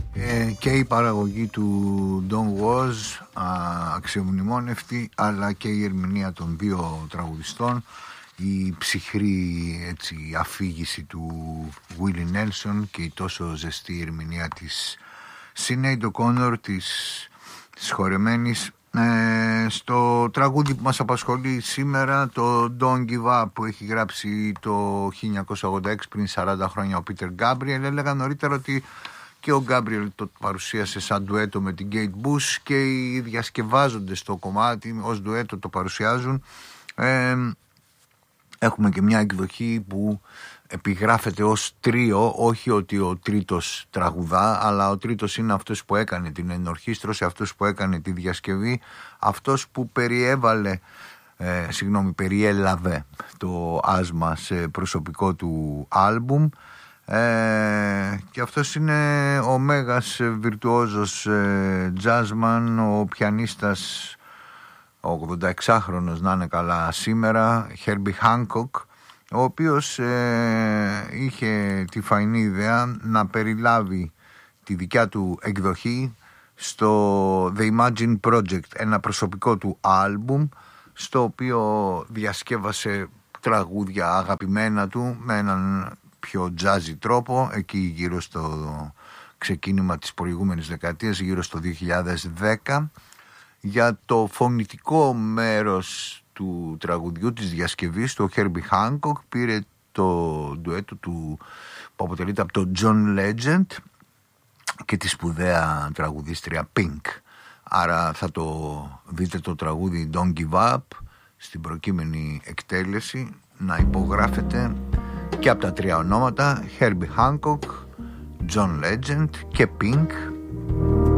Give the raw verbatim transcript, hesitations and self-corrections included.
Ε, και η παραγωγή του Don Was αξιομνημόνευτη, αλλά και η ερμηνεία των δύο τραγουδιστών, η ψυχρή έτσι, αφήγηση του Willie Nelson και η τόσο ζεστή ερμηνεία της Sinéad O'Connor, της, της χορεμένης. Ε, στο τραγούδι που μας απασχολεί σήμερα, το Don't Give Up, που έχει γράψει το χίλια εννιακόσια ογδόντα έξι, πριν σαράντα χρόνια, ο Peter Gabriel. Έλεγα νωρίτερα ότι και ο Gabriel το παρουσίασε σαν ντουέτο με την Kate Bush και οι διασκευάζοντες το κομμάτι ως ντουέτο το παρουσιάζουν. Ε, έχουμε και μια εκδοχή που επιγράφεται ως τρίο, όχι ότι ο τρίτος τραγουδά, αλλά ο τρίτος είναι αυτός που έκανε την ενορχήστρωση, αυτός που έκανε τη διασκευή, αυτός που περιέβαλε, ε, συγγνώμη, περιέλαβε το άσμα σε προσωπικό του άλμπουμ. Ε, και αυτός είναι ο μέγας βιρτουόζος ε, jazzman, ο πιανίστας, ο ογδονταεξάχρονος να είναι καλά σήμερα, Herbie Hancock, ο οποίος ε, είχε τη φαϊνή ιδέα να περιλάβει τη δικιά του εκδοχή στο The Imagine Project, ένα προσωπικό του άλμπουμ, στο οποίο διασκεύασε τραγούδια αγαπημένα του με έναν πιο jazzy τρόπο, εκεί γύρω στο ξεκίνημα της προηγούμενης δεκαετίας, γύρω στο δύο χιλιάδες δέκα. Για το φωνητικό μέρος του τραγουδιού, της διασκευής, το Herbie Hancock πήρε το ντουέτο του που αποτελείται από τον John Legend και τη σπουδαία τραγουδίστρια Pink. Άρα θα το δείτε το τραγούδι Don't Give Up στην προκείμενη εκτέλεση να υπογράφεται και από τα τρία ονόματα, Herbie Hancock, John Legend και Pink.